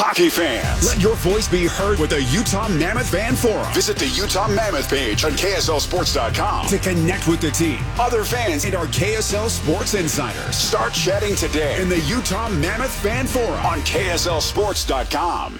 Hockey fans, let your voice be heard with the Utah Mammoth Fan Forum. Visit the Utah Mammoth page on KSLSports.com to connect with the team, other fans, and our KSL Sports insiders. Start chatting today in the Utah Mammoth Fan Forum on KSLSports.com.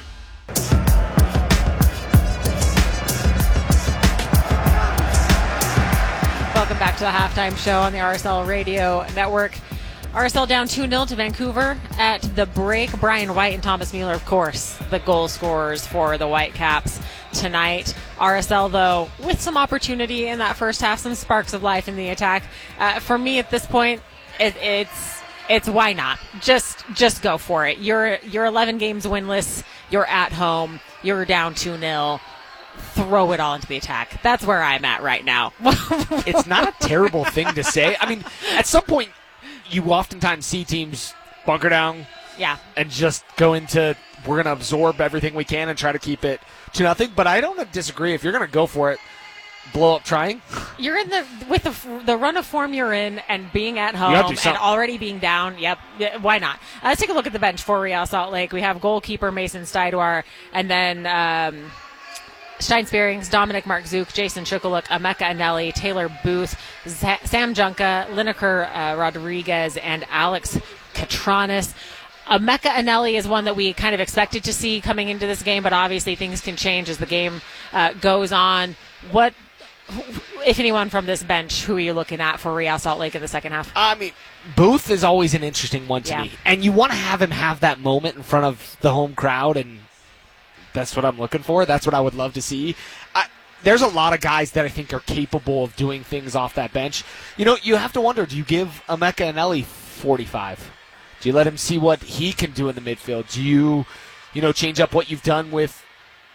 Welcome back to the halftime show on the RSL Radio Network. RSL down 2-0 to Vancouver at the break. Brian White and Thomas Mueller, of course, the goal scorers for the Whitecaps tonight. RSL, though, with some opportunity in that first half, some sparks of life in the attack. For me at this point, it's why not? Just go for it. You're 11 games winless. You're at home. You're down 2-0. Throw it all into the attack. That's where I'm at right now. It's not a terrible thing to say. I mean, at some point, you oftentimes see teams bunker down and just go into, we're going to absorb everything we can and try to keep it 2-0. But I don't disagree. If you're going to go for it, blow up trying. You're in with the run of form you're in and being at home and already being down. Yep. Why not? Let's take a look at the bench for Real Salt Lake. We have goalkeeper Mason Steiduar, and then Stein Spearings, Dominic Mark-Zook, Jason Shukaluk, Emeka Anelli, Taylor Booth, Sam Junka, Lineker Rodriguez, and Alex Katranis. Emeka Anelli is one that we kind of expected to see coming into this game, but obviously things can change as the game goes on. What, if anyone from this bench, who are you looking at for Real Salt Lake in the second half? I mean, Booth is always an interesting one to me. And you want to have him have that moment in front of the home crowd, and that's what I'm looking for. That's what I would love to see. There's a lot of guys that I think are capable of doing things off that bench. You know, you have to wonder, do you give Emeka Anelli 45? Do you let him see what he can do in the midfield? Do you change up what you've done with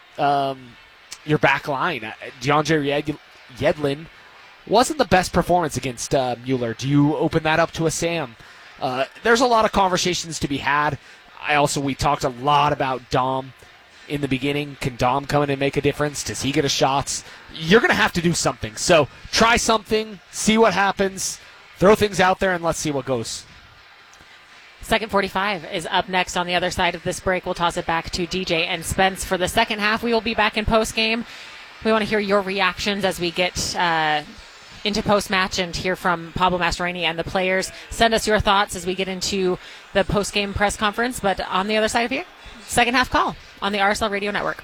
your back line? DeAndre Yedlin wasn't the best performance against Mueller. Do you open that up to a Sam? There's a lot of conversations to be had. We talked a lot about Dom in the beginning. Can Dom come in and make a difference? Does he get a shots? You're going to have to do something. So try something, see what happens, throw things out there, and let's see what goes. Second 45 is up next on the other side of this break. We'll toss it back to DJ and Spence for the second half. We will be back in post-game. We want to hear your reactions as we get into post-match and hear from Pablo Mastroeni and the players. Send us your thoughts as we get into the post-game press conference. But on the other side of here, second half call on the RSL Radio Network.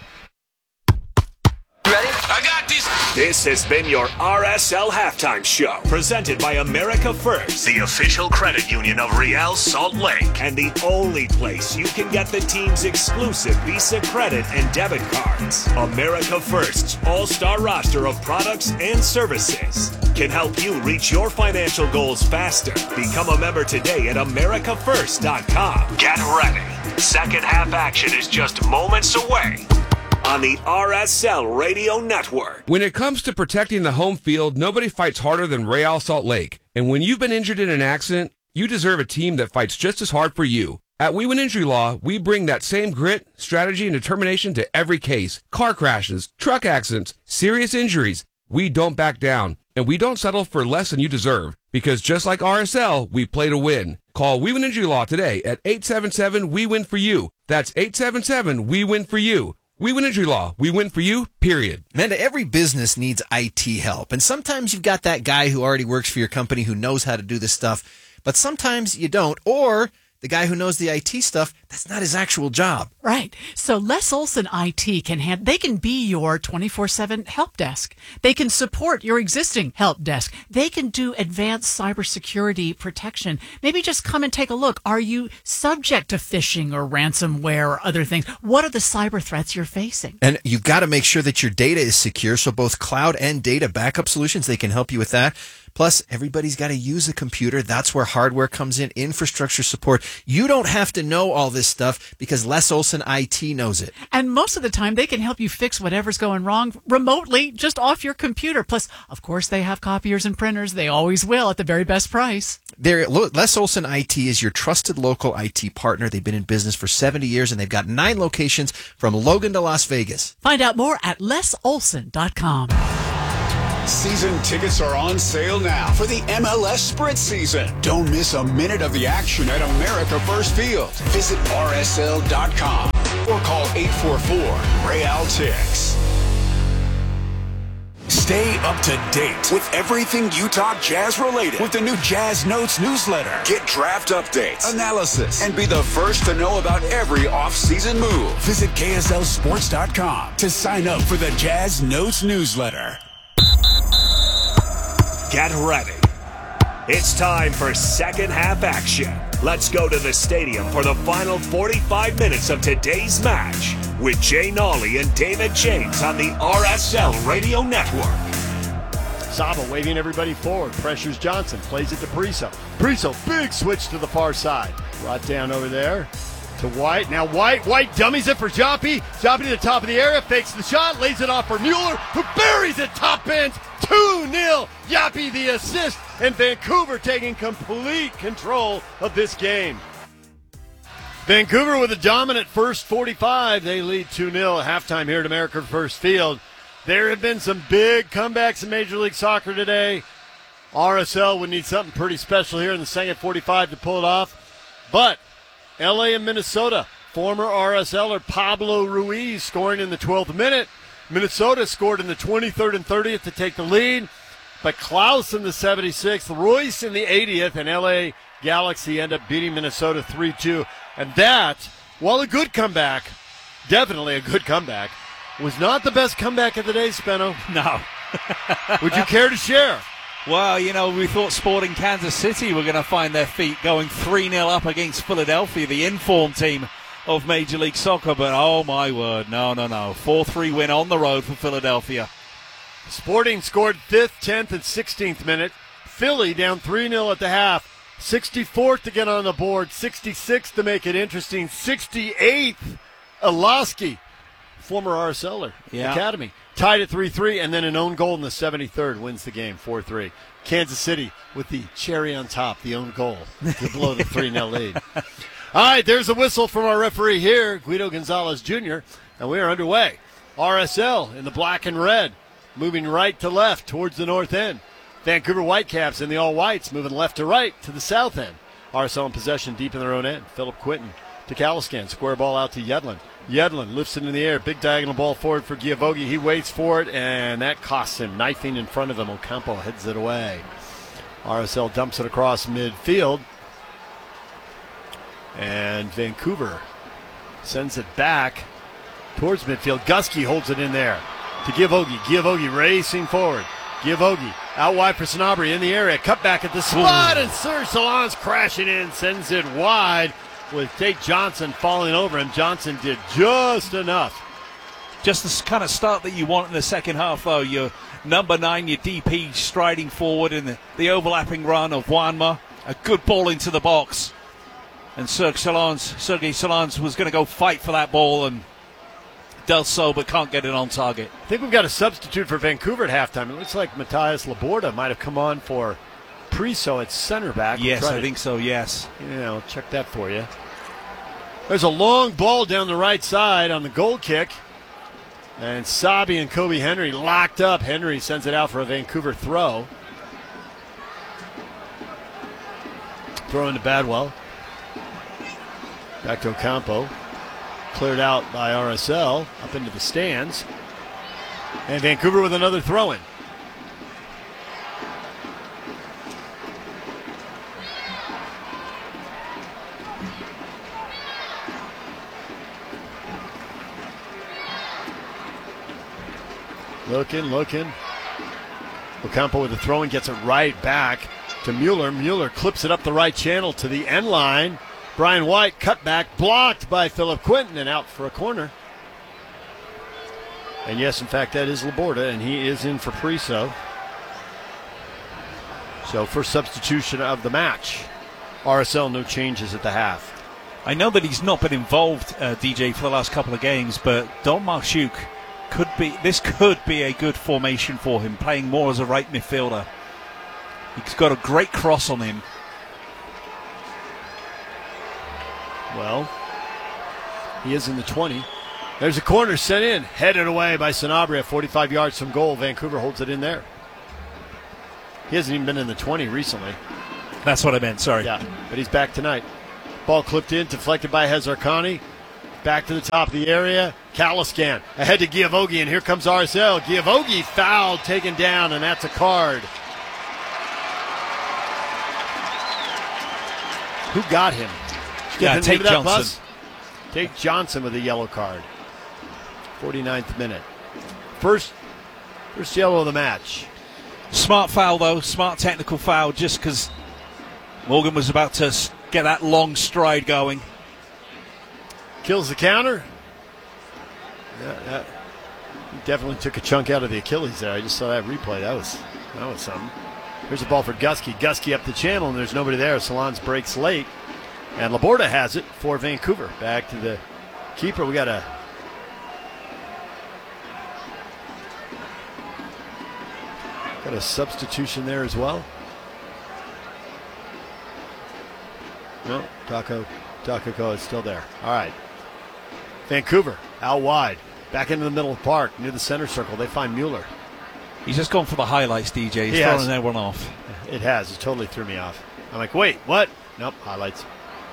Ready? I got this. This has been your RSL Halftime Show, presented by America First, the official credit union of Real Salt Lake, and the only place you can get the team's exclusive Visa credit and debit cards. America First's all-star roster of products and services can help you reach your financial goals faster. Become a member today at americafirst.com. Get ready. Second half action is just moments away on the RSL Radio Network. When it comes to protecting the home field, nobody fights harder than Real Salt Lake. And when you've been injured in an accident, you deserve a team that fights just as hard for you. At We Win Injury Law, we bring that same grit, strategy, and determination to every case. Car crashes, truck accidents, serious injuries. We don't back down, and we don't settle for less than you deserve. Because just like RSL, we play to win. Call We Win Injury Law today at 877-WE-WIN-FOR-YOU. That's 877-WE-WIN-FOR-YOU. We Win Injury Law. We win for you, period. Amanda, every business needs IT help. And sometimes you've got that guy who already works for your company who knows how to do this stuff. But sometimes you don't. Or the guy who knows the IT stuff, that's not his actual job. Right. So Les Olson IT they can be your 24/7 help desk. They can support your existing help desk. They can do advanced cybersecurity protection. Maybe just come and take a look. Are you subject to phishing or ransomware or other things? What are the cyber threats you're facing? And you've got to make sure that your data is secure. So both cloud and data backup solutions, they can help you with that. Plus, everybody's got to use a computer. That's where hardware comes in, infrastructure support. You don't have to know all this stuff because Les Olson IT knows it. And most of the time, they can help you fix whatever's going wrong remotely, just off your computer. Plus, of course, they have copiers and printers. They always will at the very best price. Les Olson IT is your trusted local IT partner. They've been in business for 70 years, and they've got 9 locations from Logan to Las Vegas. Find out more at lesolson.com. Season tickets are on sale now for the MLS Sprint season. Don't miss a minute of the action at America First Field. Visit RSL.com. or call 844-REAL-TIX. Stay up to date with everything Utah Jazz related with the new Jazz Notes newsletter. Get draft updates, analysis, and be the first to know about every off-season move. Visit KSLSports.com to sign up for the Jazz Notes newsletter. Get ready. It's time for second half action. Let's go to the stadium for the final 45 minutes of today's match with Jay Nolly and David James on the RSL Radio Network. Saba waving everybody forward. Pressures Johnson. Plays it to Priso. Priso, big switch to the far side. Brought down over there to White. Now White dummies it for Joppy. Joppy to the top of the area. Fakes the shot. Lays it off for Mueller, who buries it top bench. 2-0. Joppy the assist. And Vancouver taking complete control of this game. Vancouver with a dominant first 45. They lead 2-0 at halftime here at America First Field. There have been some big comebacks in Major League Soccer today. RSL would need something pretty special here in the second 45 to pull it off. But LA and Minnesota, former RSLer Pablo Ruiz scoring in the 12th minute. Minnesota scored in the 23rd and 30th to take the lead. But Klaus in the 76th, Royce in the 80th, and LA Galaxy end up beating Minnesota 3-2. And that, while a good comeback, definitely a good comeback, was not the best comeback of the day, Spenno. No. Would you care to share? Well, we thought Sporting Kansas City were going to find their feet going 3-0 up against Philadelphia, the in-form team of Major League Soccer. But, oh, my word, no. 4-3 win on the road for Philadelphia. Sporting scored 5th, 10th, and 16th minute. Philly down 3-0 at the half. 64th to get on the board. 66th to make it interesting. 68th, Alaski, former RSLer, Academy. Tied at 3-3, and then an own goal in the 73rd wins the game, 4-3. Kansas City with the cherry on top, the own goal to blow the 3-0 lead. All right, there's a whistle from our referee here, Guido Gonzalez Jr., and we are underway. RSL in the black and red, moving right to left towards the north end. Vancouver Whitecaps in the all-whites moving left to right to the south end. RSL in possession deep in their own end. Philip Quinton to Caliscan. Square ball out to Yedlin. Yedlin lifts it in the air. Big diagonal ball forward for Giavogi. He waits for it, and that costs him. Knifing in front of him. Ocampo heads it away. RSL dumps it across midfield. And Vancouver sends it back towards midfield. Gusky holds it in there to Giavogi. Giavogi racing forward. Giavogi out wide for Sanabria in the area. Cut back at the spot, and Serge Solans crashing in, sends it wide with Tate Johnson falling over him. Johnson did just enough. Just the kind of start that you want in the second half, though. Your number 9, your DP striding forward in the overlapping run of Wanma. A good ball into the box. And Sergei Solans was going to go fight for that ball and does so, but can't get it on target. I think we've got a substitute for Vancouver at halftime. It looks like Matthias Laborda might have come on for Priso at center back. Yes, I think so, yes. Yeah, I'll check that for you. There's a long ball down the right side on the goal kick. And Sabi and Kobe Henry locked up. Henry sends it out for a Vancouver throw. Throw into Badwell. Back to Ocampo. Cleared out by RSL up into the stands. And Vancouver with another throw-in. Looking. Ocampo with a throw-in gets it right back to Mueller. Mueller clips it up the right channel to the end line. Brian White, cut back, blocked by Philip Quinton, and out for a corner. And yes, in fact, that is Laborda, and he is in for Priso. So first substitution of the match. RSL, no changes at the half. I know that he's not been involved, DJ, for the last couple of games, but Don Marchuk could be a good formation for him, playing more as a right midfielder. He's got a great cross on him. Well, he is in the 20. There's a corner sent in, headed away by Sanabria, 45 yards from goal. Vancouver holds it in there. He hasn't even been in the 20 recently. That's what I meant, sorry. Yeah, but he's back tonight. Ball clipped in, deflected by Hazarkani. Back to the top of the area. Caliscan ahead to Giavogi, and here comes RSL. Giavogi fouled, taken down, and that's a card. Who got him? Tate Johnson. Bus? Tate Johnson with a yellow card. 49th minute. First yellow of the match. Smart foul, though. Smart technical foul, just because Morgan was about to get that long stride going. Kills the counter. Yeah, he definitely took a chunk out of the Achilles there. I just saw that replay. That was something. Here's a ball for Gusky. Gusky up the channel, and there's nobody there. Salons breaks late. And Laborda has it for Vancouver. Back to the keeper. We got a substitution there as well. No, Takako is still there. All right. Vancouver out wide. Back into the middle of the park, near the center circle. They find Mueller. He's just gone for the highlights, DJ. He's throwing everyone off. It has. It totally threw me off. I'm like, wait, what? Nope, highlights.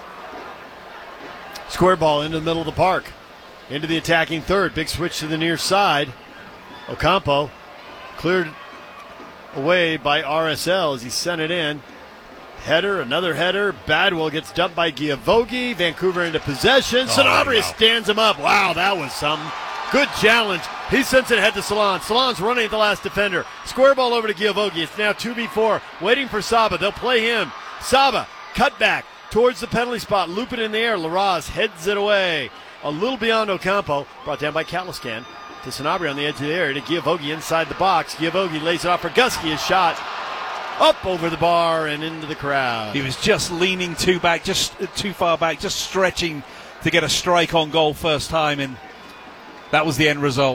Square ball into the middle of the park. Into the attacking third. Big switch to the near side. Ocampo cleared away by RSL as he sent it in. Header, another header. Badwell gets dumped by Giavogi. Vancouver into possession. Sanabria stands him up. Wow, that was something. Good challenge. He sends it ahead to Salon. Salon's running at the last defender. Square ball over to Giavogi. It's now 2v4. Waiting for Saba. They'll play him. Saba, cut back towards the penalty spot. Loop it in the air. Larraz heads it away. A little beyond Ocampo. Brought down by Caliscan. To Sanabria on the edge of the area. To Giavogi inside the box. Giavogi lays it off for Gusky. His shot up over the bar and into the crowd. He was just leaning too far back, just stretching to get a strike on goal first time, and that was the end result.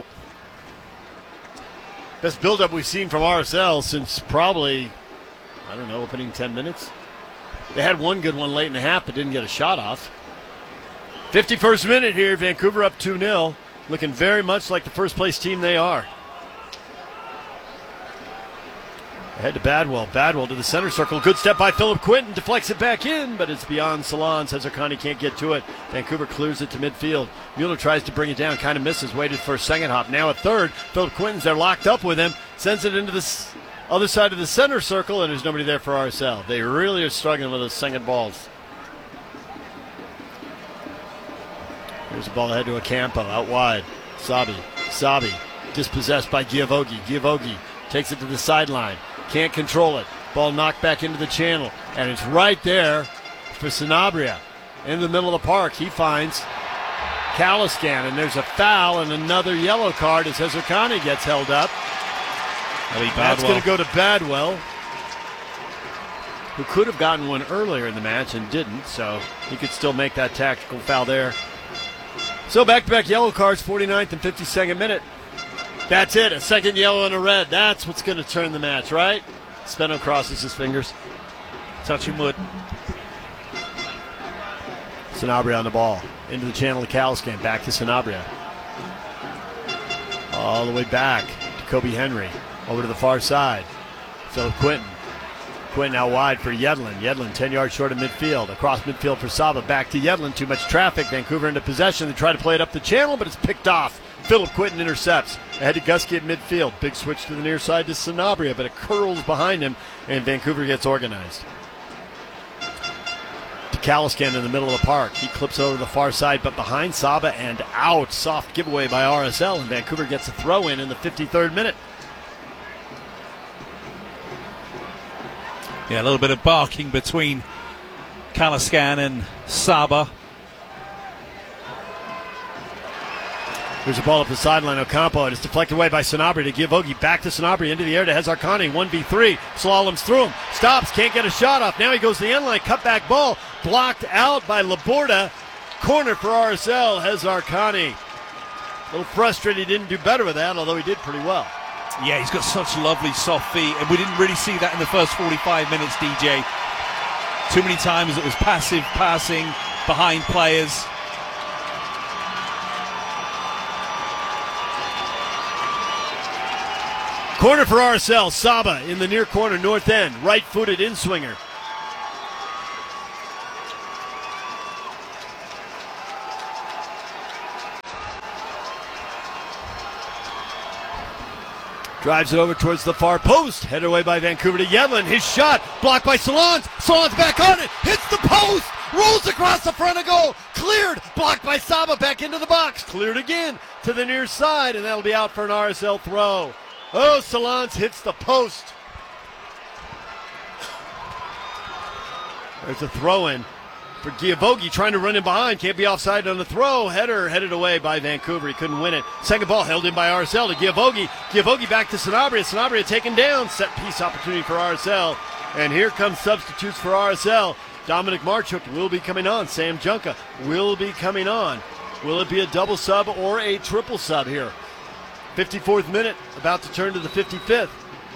Best build-up we've seen from RSL since probably, opening 10 minutes. They had one good one late in the half, but didn't get a shot off. 51st minute here, Vancouver up 2-0. Looking very much like the first-place team they are. Ahead to Badwell. Badwell to the center circle. Good step by Philip Quinton. Deflects it back in, but it's beyond Salon. Sezerkani can't get to it. Vancouver clears it to midfield. Mueller tries to bring it down. Kind of misses. Waited for a second hop. Now a third. Philip Quinton's there locked up with him. Sends it into the other side of the center circle, and there's nobody there for RSL. They really are struggling with those second balls. Here's a ball ahead to Ocampo. Out wide. Sabi. Dispossessed by Giavogi. Giavogi takes it to the sideline. Can't control it. Ball knocked back into the channel. And it's right there for Sanabria. In the middle of the park, he finds Caliscan. And there's a foul and another yellow card as Sezerkani gets held up. That's going to go to Badwell, who could have gotten one earlier in the match and didn't. So he could still make that tactical foul there. So back-to-back yellow cards, 49th and 52nd minute. That's it, a second yellow and a red. That's what's going to turn the match, right? Speno crosses his fingers. Touching wood. Sanabria on the ball. Into the channel to Caliscan. Back to Sanabria. All the way back to Kobe Henry. Over to the far side. Philip Quinton. Quinton out wide for Yedlin. Yedlin 10 yards short of midfield. Across midfield for Saba. Back to Yedlin. Too much traffic. Vancouver into possession. They try to play it up the channel, but it's picked off. Philip Quinton intercepts. Ahead to Gusky at midfield. Big switch to the near side to Sanabria, but it curls behind him, and Vancouver gets organized. To Caliscan in the middle of the park. He clips over to the far side, but behind Saba and out. Soft giveaway by RSL, and Vancouver gets a throw in the 53rd minute. Yeah, a little bit of barking between Caliscan and Saba. There's a ball up the sideline. Ocampo, and it's deflected away by Sanabria to Giavogi. Back to Sanabria, into the air to Hezarkani. 1v3. Slaloms through him. Stops, can't get a shot off. Now he goes to the end line. Cutback ball. Blocked out by Laborda. Corner for RSL. Hezarkani. A little frustrated he didn't do better with that, although he did pretty well. Yeah, he's got such lovely soft feet, and we didn't really see that in the first 45 minutes, DJ. Too many times it was passive passing behind players. Corner for RSL. Saba in the near corner, north end. Right-footed in-swinger. Drives it over towards the far post. Headed away by Vancouver to Yedlin. His shot blocked by Solons. Solons back on it. Hits the post. Rolls across the front of goal. Cleared. Blocked by Saba. Back into the box. Cleared again to the near side. And that'll be out for an RSL throw. Oh, Solons hits the post. There's a throw-in for Giavogi, trying to run in behind. Can't be offside on the throw. Header headed away by Vancouver. He couldn't win it. Second ball held in by RSL to Giavogi. Giavogi back to Sanabria. Sanabria taken down. Set piece opportunity for RSL. And here comes substitutes for RSL. Dominic Marchuk will be coming on. Sam Junka will be coming on. Will it be a double sub or a triple sub here? 54th minute, about to turn to the 55th.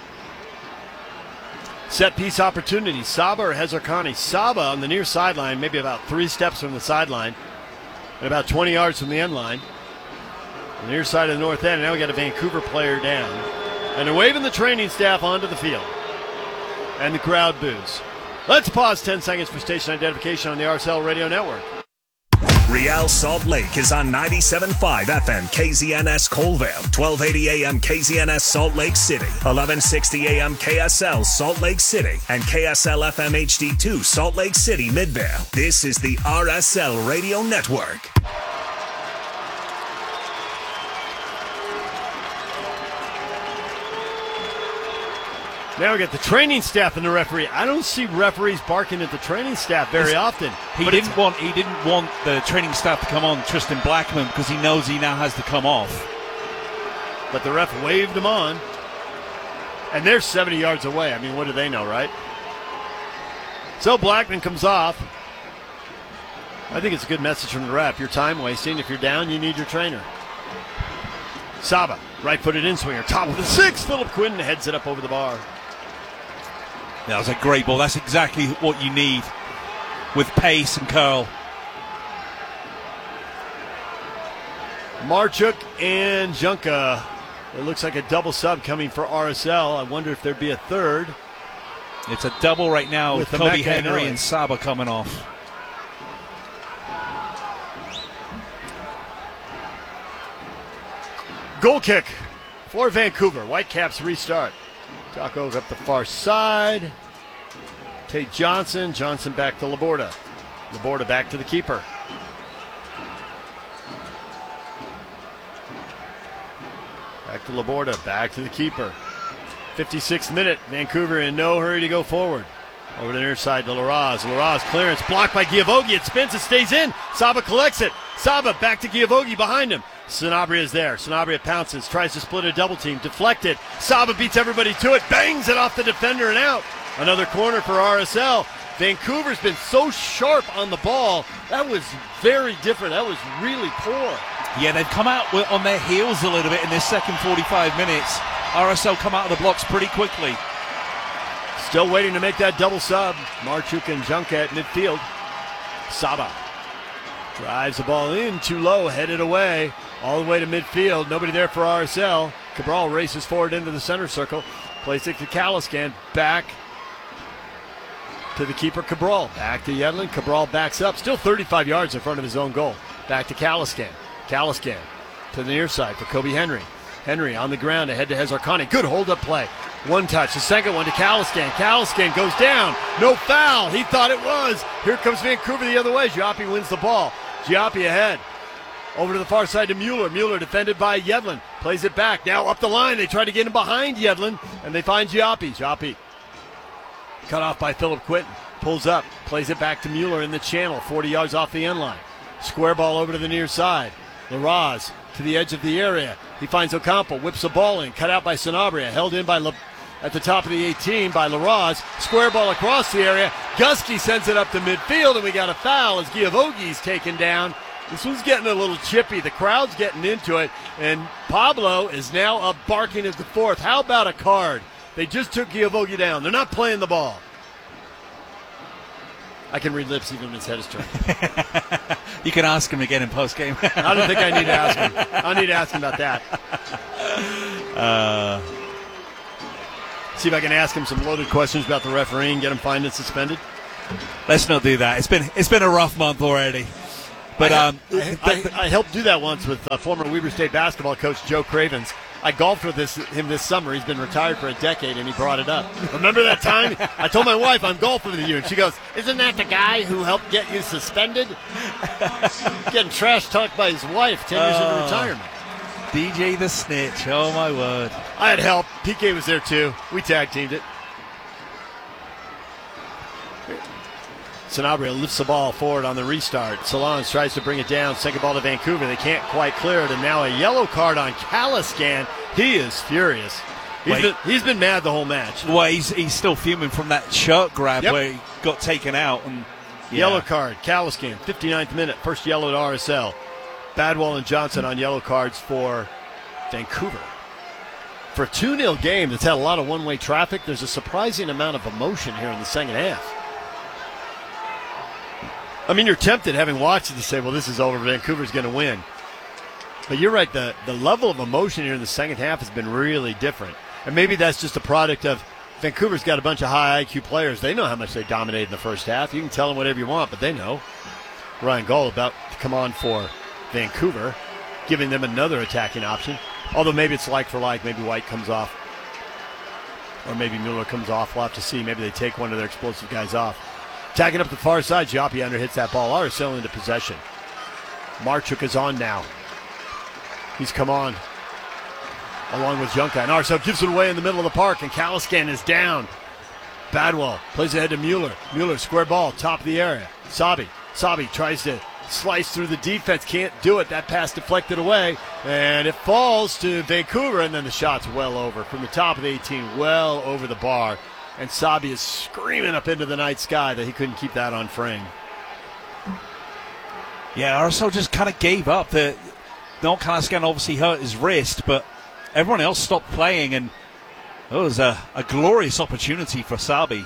Set piece opportunity. Saba or Hezarkhani. Saba on the near sideline, maybe about 3 steps from the sideline, and about 20 yards from the end line. On the near side of the north end, and now we got a Vancouver player down. And they're waving the training staff onto the field. And the crowd boos. Let's pause 10 seconds for station identification on the RSL Radio Network. Real Salt Lake is on 97.5 FM KZNS Colville, 1280 AM KZNS Salt Lake City, 1160 AM KSL Salt Lake City, and KSL FM HD2 Salt Lake City Midvale. This is the RSL Radio Network. Now we got the training staff and the referee. I don't see referees barking at the training staff very often. He didn't want the training staff to come on Tristan Blackman because he knows he now has to come off. But the ref waved him on. And they're 70 yards away. I mean, what do they know, right? So Blackman comes off. I think it's a good message from the ref. You're time wasting. If you're down, you need your trainer. Saba, right-footed in-swinger, top of the 6. Philip Quinn heads it up over the bar. That was a great ball. That's exactly what you need with pace and curl. Marchuk and Junka. It looks like a double sub coming for RSL. I wonder if there'd be a third. It's a double right now with Kobe Henry and Saba coming off. Goal kick for Vancouver. Whitecaps restart. Taco's up the far side. Tate Johnson. Johnson back to Laborda. Laborda back to the keeper. Back to Laborda. Back to the keeper. 56th minute. Vancouver in no hurry to go forward. Over the near side to Larraz. Larraz clearance blocked by Giavogi. It spins. It stays in. Saba collects it. Saba back to Giavogi behind him. Sanabria is there. Sanabria pounces, tries to split a double team, deflected. Saba beats everybody to it, bangs it off the defender and out. Another corner for RSL. Vancouver's been so sharp on the ball. That was very different. That was really poor. Yeah, they've come out on their heels a little bit in this second 45 minutes. RSL come out of the blocks pretty quickly. Still waiting to make that double sub. Marchuk and Junka at midfield. Saba drives the ball in too low, headed away. All the way to midfield. Nobody there for RSL. Cabral races forward into the center circle. Plays it to Caliscan. Back to the keeper, Cabral. Back to Yedlin. Cabral backs up. Still 35 yards in front of his own goal. Back to Caliscan. Caliscan to the near side for Kobe Henry. Henry on the ground ahead to Hezarkhani. Good hold-up play. One touch. The second one to Caliscan. Caliscan goes down. No foul. He thought it was. Here comes Vancouver the other way. Giappi wins the ball. Giappi ahead. Over to the far side to Mueller. Mueller defended by Yedlin. Plays it back. Now up the line. They try to get him behind Yedlin, and they find Giappi. Giappi cut off by Philip Quinton. Pulls up. Plays it back to Mueller in the channel. 40 yards off the end line. Square ball over to the near side. Larraz to the edge of the area. He finds Ocampo. Whips the ball in. Cut out by Sanabria. Held in by at the top of the 18 by Larraz. Square ball across the area. Gusky sends it up to midfield, and we got a foul as Giavogi's taken down. This one's getting a little chippy. The crowd's getting into it, and Pablo is now up barking at the fourth. How about a card? They just took Giavogi down. They're not playing the ball. I can read lips even when his head is turned. You can ask him again in postgame. I don't think I need to ask him. I need to ask him about that. See if I can ask him some loaded questions about the referee and get him fined and suspended. Let's not do that. It's been a rough month already. But I helped do that once with former Weber State basketball coach Joe Cravens. I golfed with him this summer. He's been retired for a decade, and he brought it up. Remember that time? I told my wife I'm golfing with you, and she goes, "Isn't that the guy who helped get you suspended?" Getting trash talked by his wife 10 years into retirement. DJ the Snitch. Oh, my word. I had help. PK was there, too. We tag-teamed it. Sanabria lifts the ball forward on the restart. Solans tries to bring it down. Second ball to Vancouver. They can't quite clear it. And now a yellow card on Kalaskan. He is furious. He's been mad the whole match. Well, he's still fuming from that shirt grab where he got taken out. And Yellow card. Kalaskan, 59th minute. First yellow to RSL. Badwell and Johnson on yellow cards for Vancouver. For a 2-0 game that's had a lot of one-way traffic, there's a surprising amount of emotion here in the second half. I mean, you're tempted, having watched it, to say, well, this is over. Vancouver's going to win. But you're right. The level of emotion here in the second half has been really different. And maybe that's just a product of Vancouver's got a bunch of high IQ players. They know how much they dominated in the first half. You can tell them whatever you want, but they know. Ryan Gaul about to come on for Vancouver, giving them another attacking option. Although maybe it's like for like. Maybe White comes off. Or maybe Mueller comes off. We'll have to see. Maybe they take one of their explosive guys off. Tagging up the far side, Giappi under hits that ball. RSL into possession. Marchuk is on now. He's come on along with Junka. And RSL gives it away in the middle of the park, and Kalaskan is down. Badwell plays ahead to Mueller. Mueller, square ball, top of the area. Sabi tries to slice through the defense. Can't do it. That pass deflected away, and it falls to Vancouver, and then the shot's well over. From the top of the 18, well over the bar. And Sabi is screaming up into the night sky that he couldn't keep that on frame. Yeah, RSL just kind of gave up. Kalaskan obviously hurt his wrist, but everyone else stopped playing, and it was a glorious opportunity for Sabi.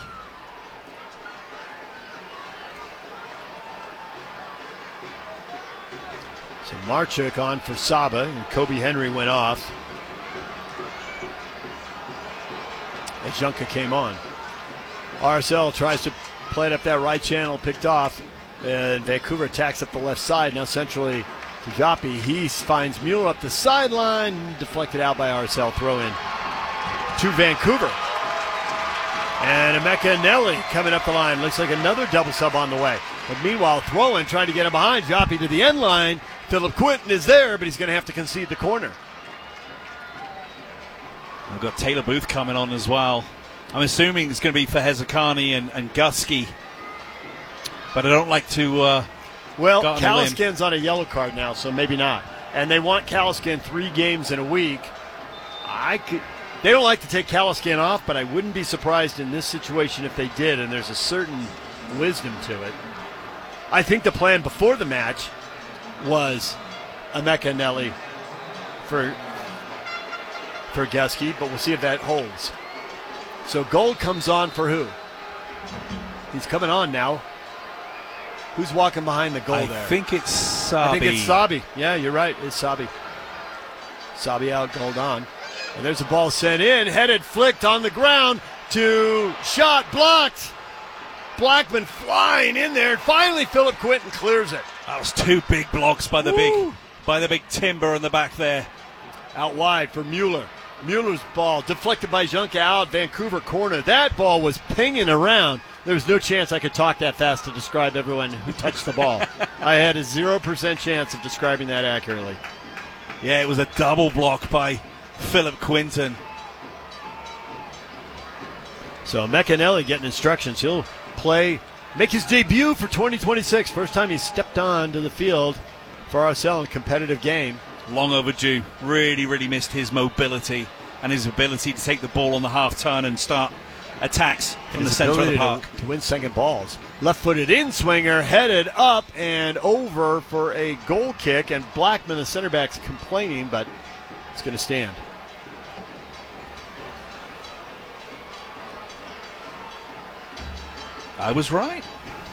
So Marchuk on for Saba, and Kobe Henry went off as Junka came on. RSL tries to play it up that right channel, picked off, and Vancouver attacks up the left side. Now centrally to Giappi. He finds Mueller up the sideline, deflected out by RSL. Throw in to Vancouver. And Emeka Nelly coming up the line. Looks like another double sub on the way. But meanwhile, throw in, trying to get him behind. Giappi to the end line. Philip Quinton is there, but he's going to have to concede the corner. We've got Taylor Booth coming on as well. I'm assuming it's going to be for Hezekani and Gusky. But I don't like to... well, Kalaskan's on a yellow card now, so maybe not. And they want Kalaskan 3 games in a week. They don't like to take Kalaskan off, but I wouldn't be surprised in this situation if they did, and there's a certain wisdom to it. I think the plan before the match was Emeka Nelly for Gusky, but we'll see if that holds. So Gold comes on for who? He's coming on now. Who's walking behind the goal there? I think it's Sabi. I think it's Sabi. Yeah, you're right. It's Sabi. Sabi out, Gold on. And there's a ball sent in, headed, flicked on the ground to shot, blocked. Blackman flying in there. Finally, Philip Quinton clears it. That was 2 big blocks by the big timber in the back there. Out wide for Mueller. Mueller's ball deflected by Junka out, Vancouver corner. That ball was pinging around. There was no chance I could talk that fast to describe everyone who touched the ball. I had a 0% chance of describing that accurately. Yeah, it was a double block by Philip Quinton. So Mecanelli getting instructions. He'll make his debut for 2026. First time he's stepped onto the field for RSL in a competitive game. Long overdue. Really, really missed his mobility and his ability to take the ball on the half turn and start attacks from the center of the park. To win second balls. Left-footed in-swinger, headed up and over for a goal kick, and Blackman, the center back's complaining, but it's going to stand. I was right.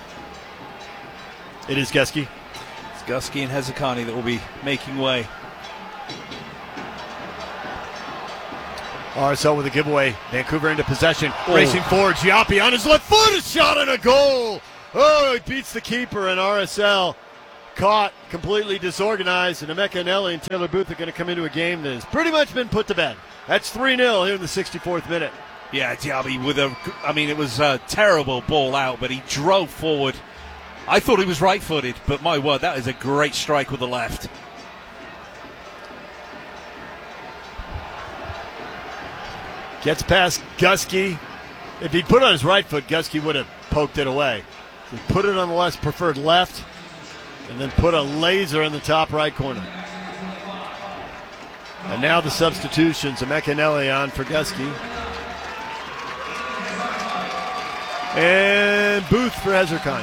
It is Gusky. It's Gusky and Hezekani that will be making way. RSL with a giveaway. Vancouver into possession. Racing forward. Giappi on his left foot. A shot and a goal. Oh, he beats the keeper, and RSL caught, completely disorganized, and Emeka Eneli and Taylor Booth are going to come into a game that has pretty much been put to bed. That's 3-0 here in the 64th minute. Yeah, Diaby it was a terrible ball out, but he drove forward. I thought he was right-footed, but my word, that is a great strike with the left. Gets past Gusky. If he'd put it on his right foot, Gusky would have poked it away. He put it on the less preferred left, and then put a laser in the top right corner. And now the substitutions. Emeka Eneli on for Gusky. And Booth for Ezerkind.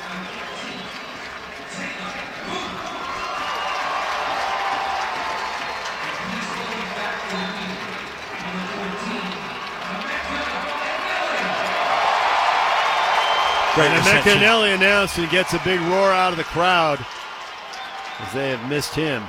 And Emeka Eneli announced and gets a big roar out of the crowd as they have missed him.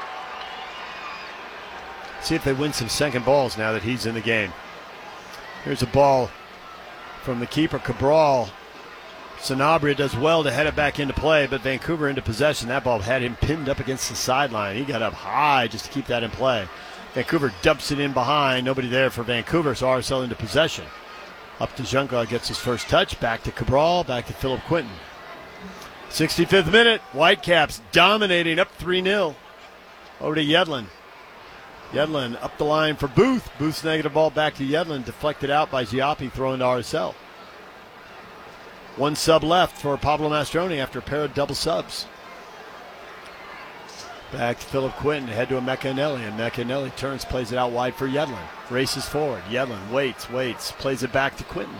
See if they win some second balls now that he's in the game. Here's a ball from the keeper, Cabral. Sanabria does well to head it back into play, but Vancouver into possession. That ball had him pinned up against the sideline. He got up high just to keep that in play. Vancouver dumps it in behind. Nobody there for Vancouver, so RSL into possession. Up to Junka, gets his first touch. Back to Cabral, back to Philip Quinton. 65th minute, Whitecaps dominating, up 3-0. Over to Yedlin. Yedlin up the line for Booth. Booth's negative ball back to Yedlin, deflected out by Giappi, throwing to RSL. One sub left for Pablo Mastroni after a pair of double subs. Back to Philip Quinton, head to Emeka Eneli, and Emeka Eneli turns, plays it out wide for Yedlin. Races forward. Yedlin waits, plays it back to Quinton.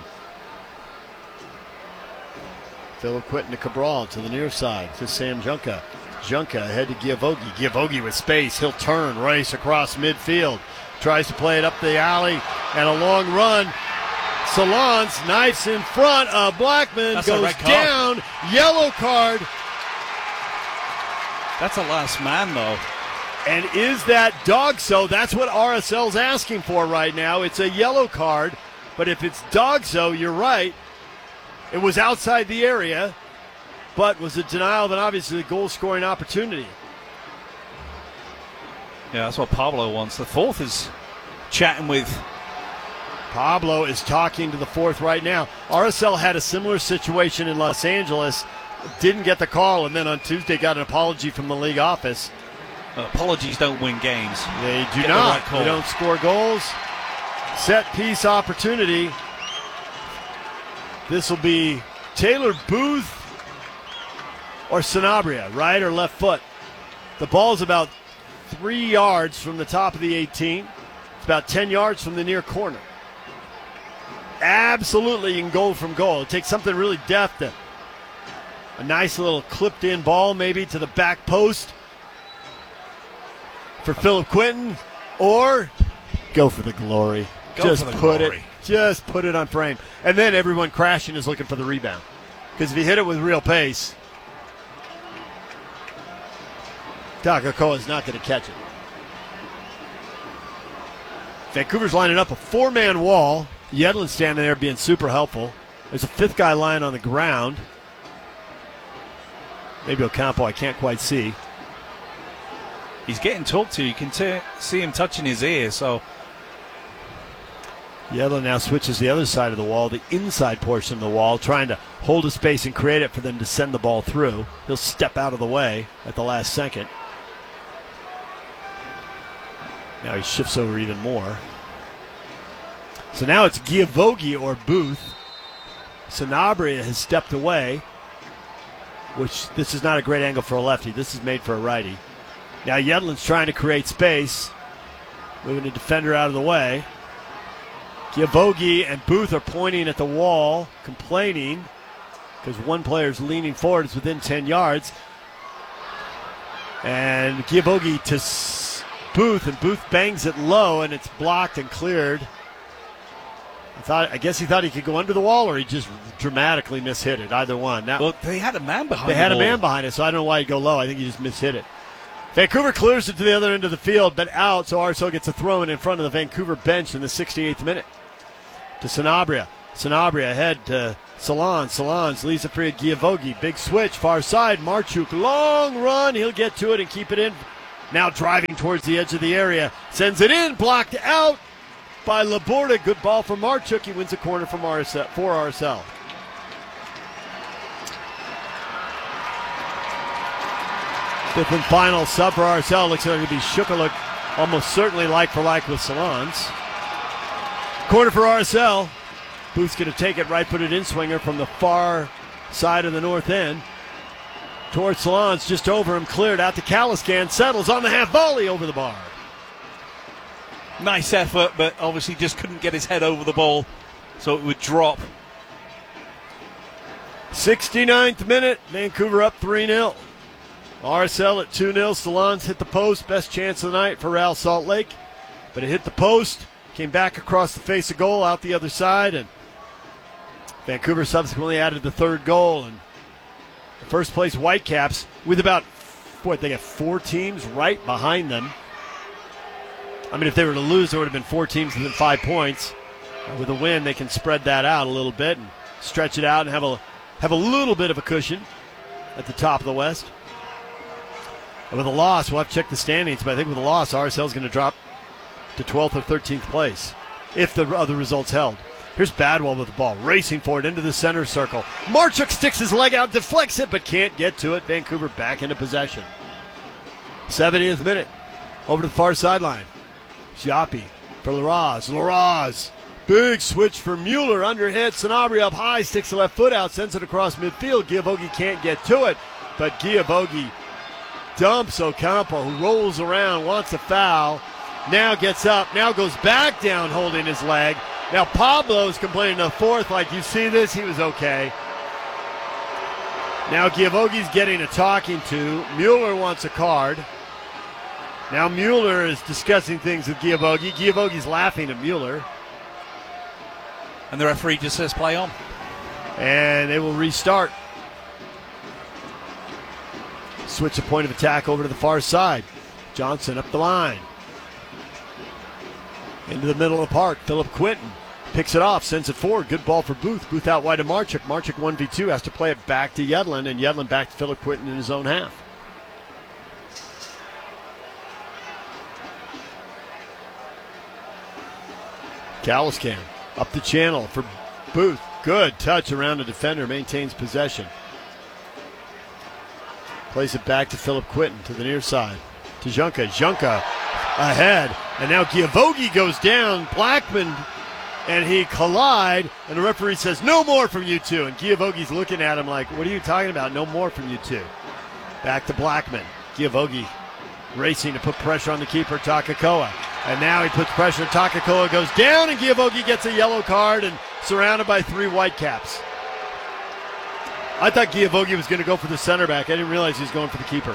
Philip Quinton to Cabral to the near side to Sam Junka. Junka ahead to Giavogi. Giavogi with space. He'll turn, race across midfield. Tries to play it up the alley and a long run. Salons knifes in front of Blackman. That's goes down. Yellow card. That's a last man, though. And is that DOGSO? That's what RSL's asking for right now. It's a yellow card, but if it's DOGSO, you're right. It was outside the area, but was a denial of an obviously goal-scoring opportunity. Yeah, that's what Pablo wants. The fourth is chatting with. Pablo is talking to the fourth right now. RSL had a similar situation in Los Angeles. Didn't get the call, and then on Tuesday got an apology from the league office. Apologies don't win games. They do not. They don't score goals. Set piece opportunity. This will be Taylor Booth or Sanabria, right or left foot. The ball's about 3 yards from the top of the 18. It's about 10 yards from the near corner. Absolutely, you can go from goal. It takes something really deft. A nice little clipped-in ball maybe to the back post for Philip Quinton, or go for the glory. Just put it on frame. And then everyone crashing is looking for the rebound. Because if you hit it with real pace, Takakoa is not going to catch it. Vancouver's lining up a four-man wall. Yedlin's standing there being super helpful. There's a fifth guy lying on the ground. Maybe Ocampo, I can't quite see. He's getting talked to. You can see him touching his ear. So Yedlin now switches the other side of the wall, the inside portion of the wall, trying to hold a space and create it for them to send the ball through. He'll step out of the way at the last second. Now he shifts over even more. So now it's Giavogi or Booth. Sanabria has stepped away, which this is not a great angle for a lefty. This is made for a righty. Now Yedlin's trying to create space, moving the defender out of the way. Giavogi and Booth are pointing at the wall, complaining, because one player's leaning forward. It's within 10 yards. And Giavogi to Booth, and Booth bangs it low, and it's blocked and cleared. I guess he thought he could go under the wall, or he just dramatically mishit it. Either one. Now, well, they had a man behind it. They had a man behind it, so I don't know why he'd go low. I think he just mishit it. Vancouver clears it to the other end of the field, but out, so RSL gets a throw in front of the Vancouver bench in the 68th minute. To Sanabria. Sanabria ahead to Salons. Salons leaves it free at Giavogi. Big switch, far side. Marchuk, long run. He'll get to it and keep it in. Now driving towards the edge of the area. Sends it in, blocked out by Laborda. Good ball for Marchuk. He wins a corner for RSL. Fifth and final sub for RSL. Looks like it'll be Shukaluk, almost certainly like for like with Salons. Corner for RSL. Booth's going to take it, right-footed in-swinger from the far side of the north end. Towards Salons, just over him, cleared out to Caliscan, settles on the half volley over the bar. Nice effort, but obviously just couldn't get his head over the ball, so it would drop. 69th minute, Vancouver up 3-0. RSL at 2-0. Salons hit the post, best chance of the night for Real Salt Lake, but it hit the post, came back across the face of goal, out the other side, and Vancouver subsequently added the third goal. And the first place Whitecaps, with about, they got 4 teams right behind them. I mean, if they were to lose, there would have been 4 teams within 5 points. With a win, they can spread that out a little bit and stretch it out and have a little bit of a cushion at the top of the West. And with a loss, we'll have to check the standings, but I think with a loss, RSL is going to drop to 12th or 13th place if the other results held. Here's Badwell with the ball, racing for it into the center circle. Marchuk sticks his leg out, deflects it, but can't get to it. Vancouver back into possession. 70th minute, over to the far sideline. Giappi for Larraz. Larraz, big switch for Mueller, underhit. Sanabria up high, sticks the left foot out, sends it across midfield. Giavogi can't get to it, but Giavogi dumps Ocampo, who rolls around, wants a foul. Now gets up, now goes back down holding his leg. Now Pablo's complaining a fourth, like, you see this, he was okay. Now Giavogi's getting a talking to. Mueller wants a card. Now Mueller is discussing things with Giavogi. Giavogi's laughing at Mueller. And the referee just says play on. And they will restart. Switch the point of attack over to the far side. Johnson up the line. Into the middle of the park. Philip Quinton picks it off, sends it forward. Good ball for Booth. Booth out wide to Marchuk. Marchuk 1v2, has to play it back to Yedlin, and Yedlin back to Philip Quinton in his own half. Caliscan up the channel for Booth. Good touch around the defender, maintains possession. Plays it back to Philip Quinton to the near side. To Junka. Junka ahead. And now Giavogi goes down. Blackman and he collide. And the referee says, no more from you two. And Giavogi's looking at him like, what are you talking about? No more from you two. Back to Blackman. Giavogi racing to put pressure on the keeper, Takakoa. And now he puts pressure. Takakoa goes down, and Giavogi gets a yellow card and surrounded by 3 Whitecaps. I thought Giavogi was going to go for the center back. I didn't realize he was going for the keeper.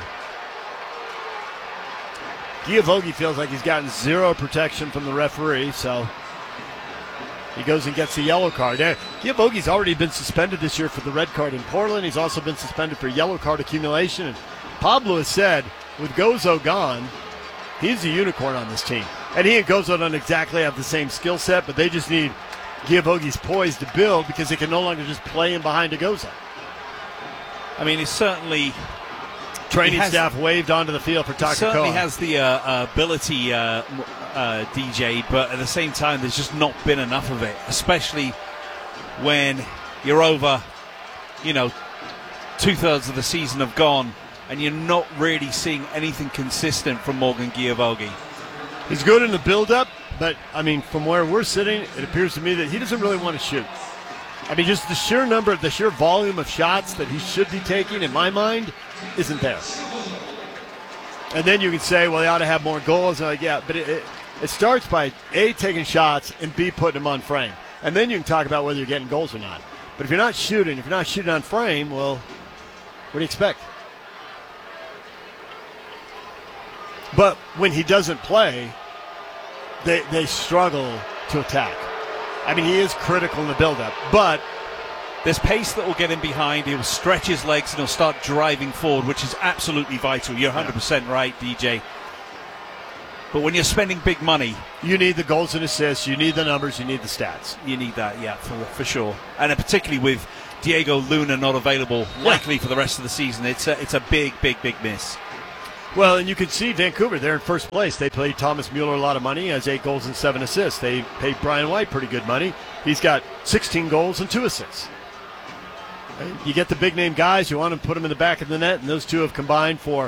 Giavogi feels like he's gotten zero protection from the referee, so he goes and gets the yellow card. Giavogi's already been suspended this year for the red card in Portland. He's also been suspended for yellow card accumulation. And Pablo has said, with Gozo gone, he's a unicorn on this team. And he and Gozo don't exactly have the same skill set, but they just need Giavogi's poise to build because they can no longer just play him behind a Gozo. I mean, it's certainly... Training staff waved onto the field for Takakoa. Certainly has the ability, DJ, but at the same time, there's just not been enough of it, especially when you're over, 2/3 of the season have gone, and you're not really seeing anything consistent from Morgan Giavogi. He's good in the build-up, but, from where we're sitting, it appears to me that he doesn't really want to shoot. Just the sheer volume of shots that he should be taking, in my mind, isn't there. And then you can say, well, they ought to have more goals. And but it starts by A, taking shots, and B, putting them on frame. And then you can talk about whether you're getting goals or not. But if you're not shooting on frame, well, what do you expect? But when he doesn't play, they struggle to attack. He is critical in the build-up, but there's pace that will get him behind. He'll stretch his legs and he'll start driving forward, which is absolutely vital. You're 100% right, DJ. But when you're spending big money, you need the goals and assists, you need the numbers, you need the stats. You need that, yeah, for sure. And particularly with Diego Luna not available, likely for the rest of the season, it's a big miss. Well, and you can see Vancouver, they're in first place. They paid Thomas Mueller a lot of money. He has 8 goals and 7 assists. They paid Brian White pretty good money. He's got 16 goals and 2 assists. You get the big-name guys, you want to put them in the back of the net, and those two have combined for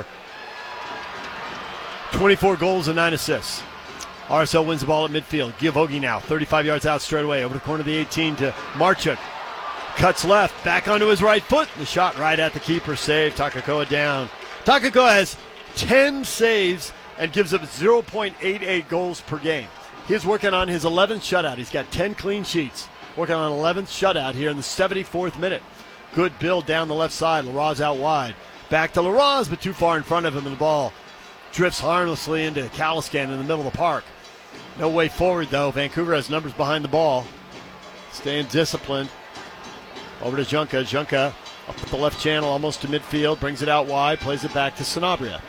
24 goals and 9 assists. RSL wins the ball at midfield. Giovogi now, 35 yards out straight away. Over the corner of the 18 to Marchuk. Cuts left, back onto his right foot. The shot right at the keeper, save. Takakoa down. Takakoa has 10 saves and gives up 0.88 goals per game. He's working on his 11th shutout. He's got 10 clean sheets. Working on 11th shutout here in the 74th minute. Good build down the left side. Larraz out wide. Back to Larraz, but too far in front of him, and the ball drifts harmlessly into Caliscan in the middle of the park. No way forward, though. Vancouver has numbers behind the ball. Staying disciplined. Over to Junka. Junka up the left channel, almost to midfield. Brings it out wide. Plays it back to Sanabria.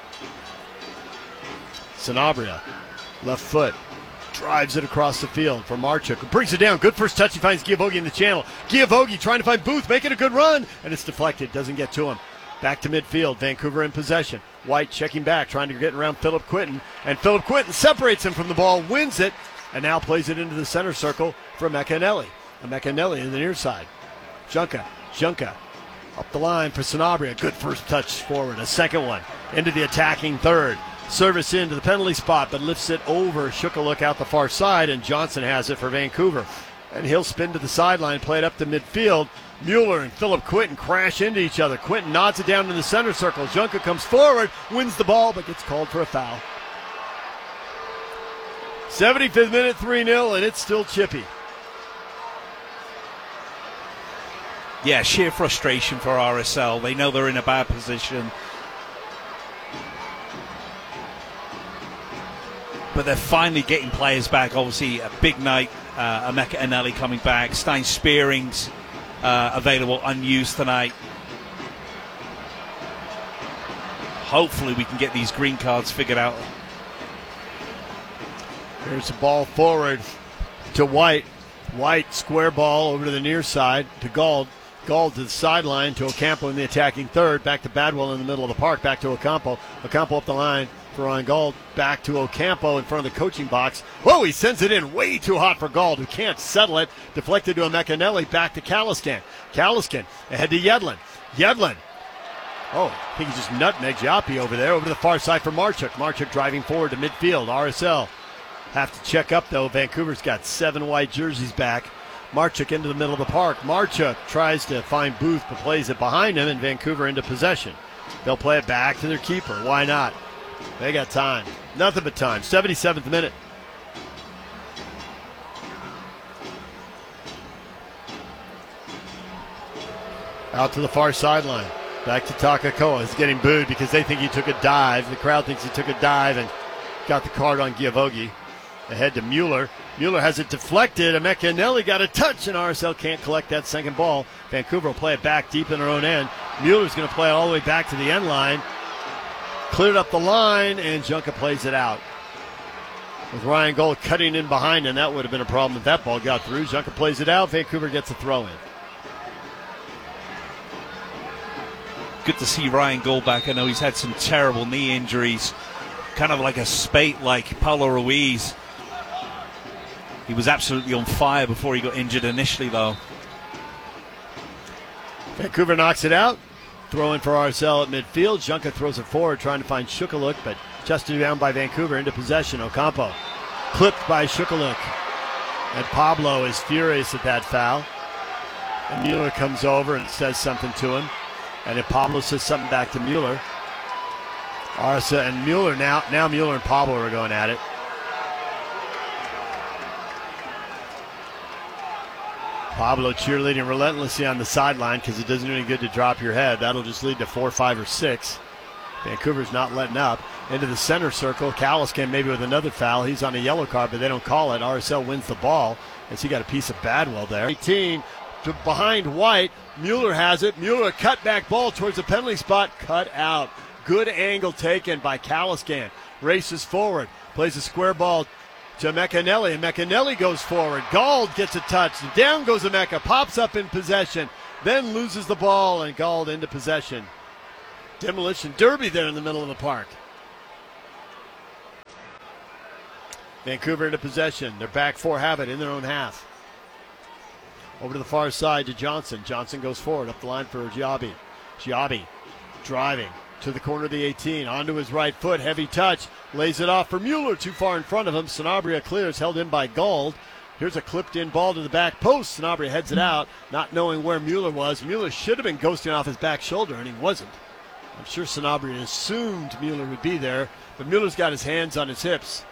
Sanabria, left foot. Drives it across the field for Marchuk. Brings it down. Good first touch. He finds Giovogi in the channel. Giovogi trying to find Booth. Making a good run. And it's deflected. Doesn't get to him. Back to midfield. Vancouver in possession. White checking back, trying to get around Philip Quinton. And Philip Quinton separates him from the ball, wins it, and now plays it into the center circle for Meccanelli. And Meccanelli in the near side. Junka up the line for Sanabria. Good first touch forward. A second one into the attacking third. Service into the penalty spot, but lifts it over. Shukaluk out the far side, and Johnson has it for Vancouver. And he'll spin to the sideline, play it up to midfield. Mueller and Philip Quinton crash into each other. Quinton nods it down in the center circle. Junka comes forward, wins the ball, but gets called for a foul. 75th minute, 3-0, and it's still chippy. Yeah, sheer frustration for RSL. They know they're in a bad position. But they're finally getting players back. Obviously, a big night. Emeka Eneli coming back. Stein Spearing's available, unused tonight. Hopefully we can get these green cards figured out. Here's the ball forward to White. White, square ball over to the near side to Gauld. Gauld to the sideline to Ocampo in the attacking third. Back to Badwell in the middle of the park. Back to Ocampo. Ocampo up the line for Ryan Gauld. Back to Ocampo in front of the coaching box. Whoa, he sends it in way too hot for Gauld, who can't settle it. Deflected to Emeka Eneli. Back to Caliscan. Caliscan ahead to Yedlin. Yedlin. Oh, I think he just nutmegged Yapi over there. Over to the far side for Marchuk. Marchuk driving forward to midfield. RSL have to check up, though. Vancouver's got 7 white jerseys back. Marchuk into the middle of the park. Marchuk tries to find Booth, but plays it behind him, and Vancouver into possession. They'll play it back to their keeper. Why not? They got time. Nothing but time. 77th minute. Out to the far sideline. Back to Takakoa. He's getting booed because they think he took a dive. The crowd thinks he took a dive and got the card on Giovogi. Ahead to Mueller. Mueller has it deflected. Emeka Eneli got a touch, and RSL can't collect that second ball. Vancouver will play it back deep in their own end. Mueller's going to play all the way back to the end line. Cleared up the line, and Junka plays it out. With Ryan Gauld cutting in behind him, that would have been a problem if that ball got through. Junka plays it out. Vancouver gets a throw in. Good to see Ryan Gauld back. I know he's had some terrible knee injuries. Kind of like a spate like Paulo Ruiz. He was absolutely on fire before he got injured initially, though. Vancouver knocks it out. Throw in for RSL at midfield. Junka throws it forward, trying to find Shukaluk, but just down by Vancouver into possession. Ocampo clipped by Shukaluk. And Pablo is furious at that foul. And Mueller comes over and says something to him. And if Pablo says something back to Mueller. RSL and Mueller now Mueller and Pablo are going at it. Pablo cheerleading relentlessly on the sideline because it doesn't do any good to drop your head. That'll just lead to 4, 5, or 6. Vancouver's not letting up. Into the center circle. Caliscan maybe with another foul. He's on a yellow card, but they don't call it. RSL wins the ball as he got a piece of Badwell there. 18 to behind White. Mueller has it. Mueller cutback ball towards the penalty spot. Cut out. Good angle taken by Caliscan. races forward, plays a square ball to Meccanelli, and Meccanelli goes forward. Gauld gets a touch. Down goes Emeka, pops up in possession, then loses the ball, and Gauld into possession. Demolition derby there in the middle of the park. Vancouver into possession. Their back four have it in their own half. Over to the far side to Johnson. Johnson goes forward up the line for Giabi. Giabi driving to the corner of the 18. Onto his right foot. Heavy touch. Lays it off for Mueller. Too far in front of him. Sanabria clears. Held in by Gauld. Here's a clipped in ball to the back post. Sanabria heads it out, not knowing where Mueller was. Mueller should have been ghosting off his back shoulder, and he wasn't. I'm sure Sanabria assumed Mueller would be there, but Mueller's got his hands on his hips.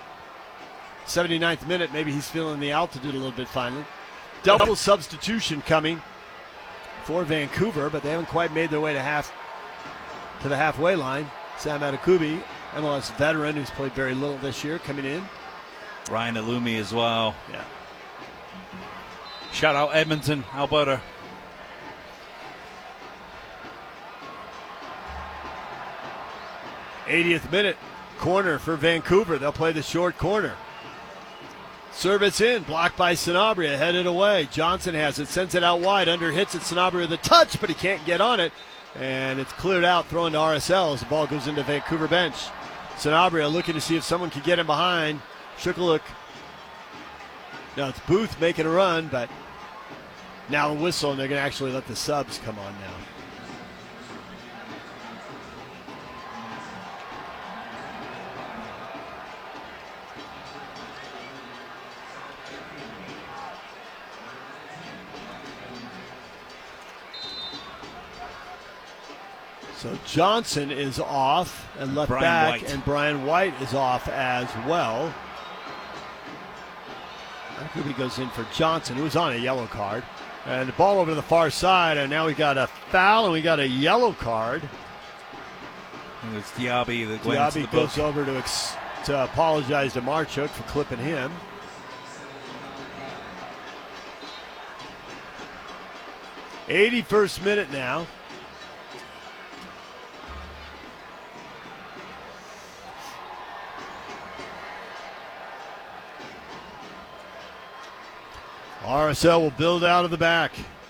79th minute, maybe he's feeling the altitude a little bit finally. Double substitution coming for Vancouver, but they haven't quite made their way to the halfway line. Sam Adekubi, MLS veteran who's played very little this year, coming in. Ryan Alumi as well. Yeah. Shout out Edmonton, Alberta. '80th minute, corner for Vancouver. They'll play the short corner. Service in, blocked by Sanabria, headed away. Johnson has it, sends it out wide, under hits it. Sanabria with a touch, but he can't get on it. And it's cleared out, thrown to RSL as the ball goes into Vancouver bench. Sanabria looking to see if someone can get him behind. Shukaluk. Now it's Booth making a run, but now the whistle, and they're going to actually let the subs come on now. So Johnson is off and left Brian back, White. and Brian White is off as well. He goes in for Johnson, who was on a yellow card. And the ball over to the far side, and now we got a foul and we got a yellow card. And it's Diaby that went into the goes book. over to apologize to Marchuk for clipping him. '81st minute now. RSL will build out of the back.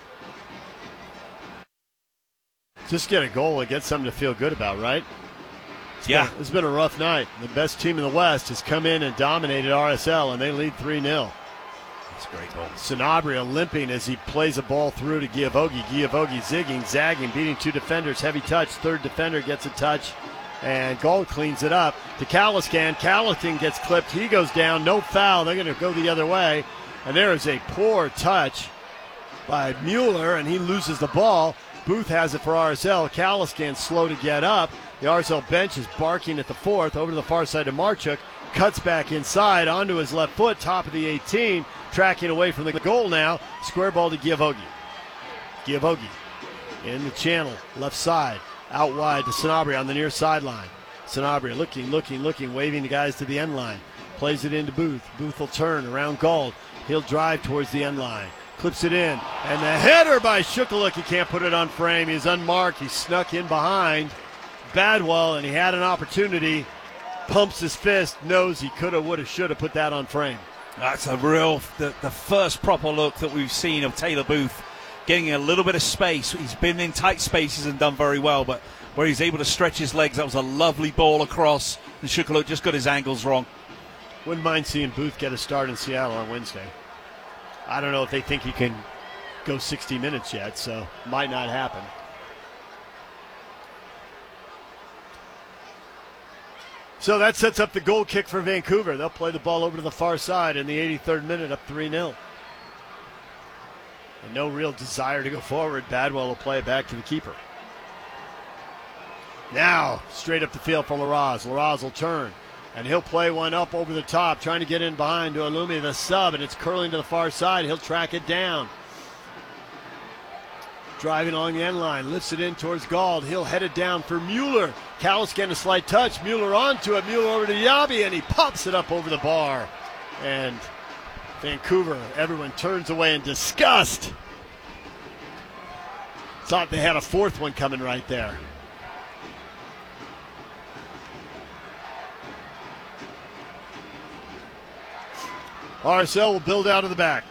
Just get a goal and get something to feel good about, right? It's been a rough night. The best team in the West has come in and dominated RSL, and they lead 3-0. That's a great goal. Sanabria limping as he plays a ball through to Giavogi. Giavogi zigging, zagging, beating two defenders. Heavy touch. Third defender gets a touch, and Gauld cleans it up to Caliscan. Caliscan gets clipped. He goes down. No foul. They're going to go the other way. And there is a poor touch by Mueller, and he loses the ball. Booth has it for RSL. Caliscan slow to get up. The RSL bench is barking at the fourth. Over to the far side of Marchuk. Cuts back inside onto his left foot, top of the 18. Tracking away from the goal now. Square ball to Giavogi. Giavogi in the channel, left side. Out wide to Sanabria on the near sideline. Sanabria looking, waving the guys to the end line. Plays it into Booth. Booth will turn around Gauld. He'll drive towards the end line. Clips it in. And the header by Shukaluk. He can't put it on frame. He's unmarked. He snuck in behind Badwell, and he had an opportunity. Pumps his fist. Knows he could have, would have, should have put that on frame. That's a real, the first proper look that we've seen of Taylor Booth getting a little bit of space. He's been in tight spaces and done very well, but where he's able to stretch his legs, that was a lovely ball across, and Shukaluk just got his angles wrong. Wouldn't mind seeing Booth get a start in Seattle on Wednesday. I don't know if they think he can go 60 minutes yet, so might not happen. So that sets up the goal kick for Vancouver. They'll play the ball over to the far side in the 83rd minute, up 3-0. And no real desire to go forward. Badwell will play it back to the keeper. Now, straight up the field for Larraz. Larraz will turn. And he'll play one up over the top, trying to get in behind to Alumi, the sub, and it's curling to the far side. He'll track it down. Driving along the end line, lifts it in towards Gauld. He'll head it down for Mueller. Caliscan a slight touch. Mueller onto it. Mueller over to Yabi, and he pops it up over the bar. And Vancouver, everyone turns away in disgust. Thought they had a fourth one coming right there. RSL will build out of the back.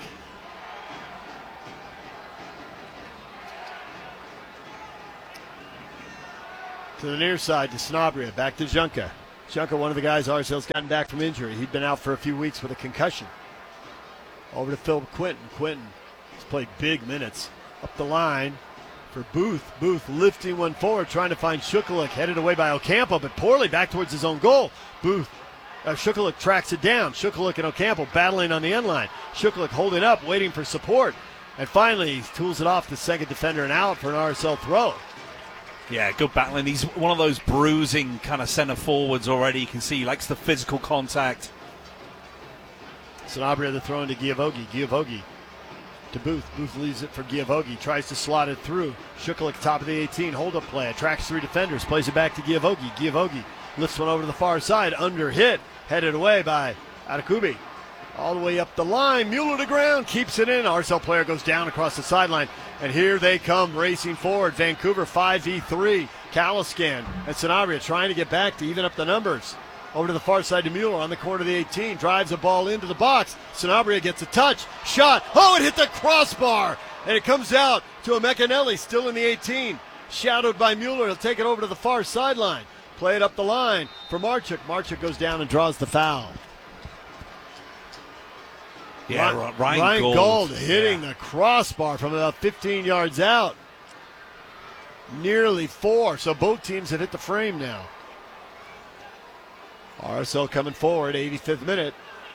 To the near side to Sanabria. Back to Junka. Junka, one of the guys RSL's gotten back from injury. He'd been out for a few weeks with a concussion. Over to Phil Quinton. Quinton has played big minutes. Up the line for Booth. Booth lifting one forward, trying to find Shukuluk. Headed away by Ocampo, but poorly back towards his own goal. Shukuluk tracks it down. Shukuluk and Ocampo battling on the end line. Shukuluk holding up, waiting for support. And finally, he tools it off the second defender and out for an RSL throw. Yeah, good battling. He's one of those bruising kind of center forwards already. You can see he likes the physical contact. Sanabria the throw into Giavogi. Giavogi to Booth. Booth leaves it for Giavogi. Tries to slot it through. Shukuluk top of the 18. Hold up play. Attracts three defenders. Plays it back to Giavogi. Giavogi lifts one over to the far side. Under hit. Headed away by Atakubi. All the way up the line. Mueller to ground. Keeps it in. RSL player goes down across the sideline. And here they come racing forward. Vancouver 5v3. Caliscan and Sanabria trying to get back to even up the numbers. Over to the far side to Mueller on the corner of the 18. Drives a ball into the box. Sanabria gets a touch. Shot. Oh, it hit the crossbar. And it comes out to a Mecanelli still in the 18. Shadowed by Mueller. He'll take it over to the far sideline. Play it up the line for Marchuk. Marchuk goes down and draws the foul. Yeah, Ryan Gold hitting the crossbar from about 15 yards out. Nearly 4. So both teams have hit the frame now. RSL coming forward, 85th minute.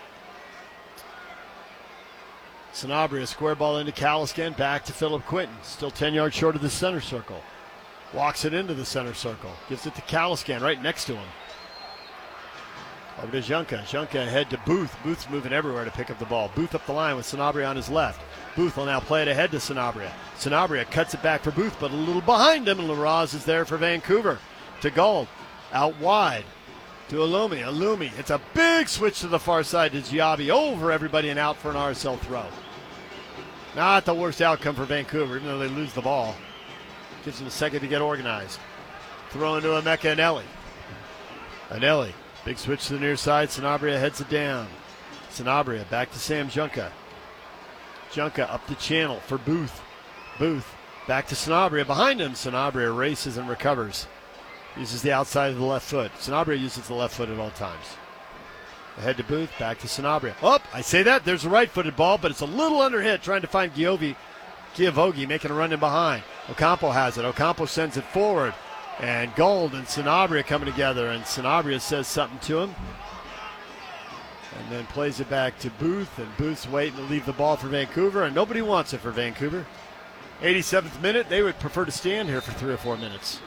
Sanabria, square ball into Caliscan, back to Philip Quinton. Still 10 yards short of the center circle. Walks it into the center circle. Gives it to Caliscan right next to him. Over to Junka. Junka ahead to Booth. Booth's moving everywhere to pick up the ball. Booth up the line with Sanabria on his left. Booth will now play it ahead to Sanabria. Sanabria cuts it back for Booth, but a little behind him, and LaRaz is there for Vancouver. To Gold. Out wide. To Alumi. Alumi. It's a big switch to the far side to Giabi. Over everybody and out for an RSL throw. Not the worst outcome for Vancouver, even though they lose the ball. Gives them a second to get organized. Throw into Emeka Anelli. Anelli. Big switch to the near side. Sanabria heads it down. Sanabria back to Sam Junka. Junka up the channel for Booth. Booth back to Sanabria. Behind him, Sanabria races and recovers. Uses the outside of the left foot. Sanabria uses the left foot at all times. Ahead to Booth, back to Sanabria. Oh, I say that. There's a right-footed ball, but it's a little under hit trying to find Giavogi making a run in behind. Ocampo has it. Ocampo sends it forward. And Gold and Sanabria coming together, and Sanabria says something to him. And then plays it back to Booth, and Booth's waiting to leave the ball for Vancouver, and nobody wants it for Vancouver. 87th minute, they would prefer to stand here for 3 or 4 minutes.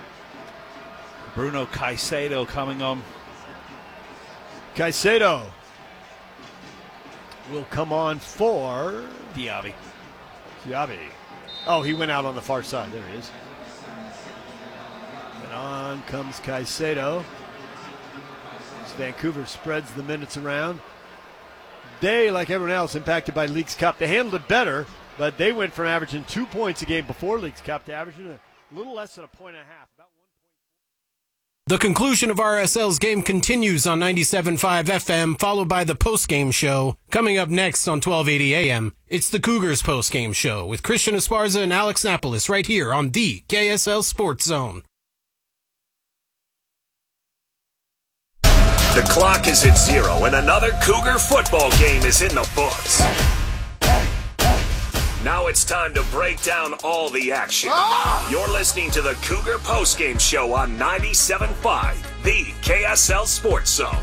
Bruno Caicedo coming on. Caicedo will come on for Diaby. Oh, he went out on the far side. There he is. And on comes Caicedo. As Vancouver spreads the minutes around. They, like everyone else, impacted by Leagues Cup. They handled it better, but they went from averaging 2 points a game before Leagues Cup to averaging a little less than a point and a half. About 1 point. The conclusion of RSL's game continues on 97.5 FM, followed by the post-game show. Coming up next on 1280 AM, it's the Cougars post-game show with Christian Esparza and Alex Napolis right here on the KSL Sports Zone. The clock is at 0 and another Cougar football game is in the books. Now it's time to break down all the action. You're listening to the Cougar postgame show on 97.5, the KSL Sports Zone.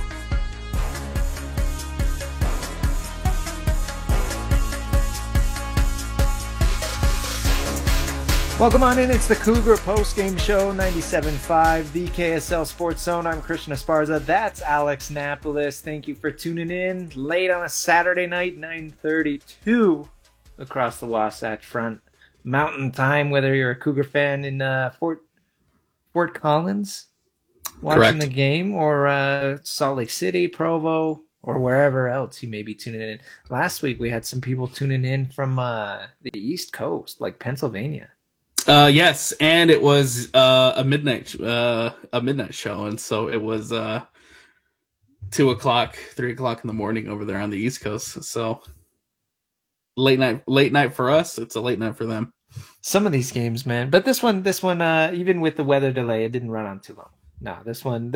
Welcome on in. It's the Cougar postgame show, 97.5, the KSL Sports Zone. I'm Christian Esparza. That's Alex Napolis. Thank you for tuning in late on a Saturday night, 9:32. Across the Wasatch Front Mountain Time, whether you're a Cougar fan in Fort Collins watching Correct. the game, or Salt Lake City, Provo, or wherever else you may be tuning in. Last week we had some people tuning in from the East Coast, like Pennsylvania. Yes, and it was a midnight show, and so it was 2 o'clock, 3 o'clock in the morning over there on the East Coast. So late night for us. It's a late night for them. Some of these games, man. But this one, even with the weather delay, it didn't run on too long. No, this one,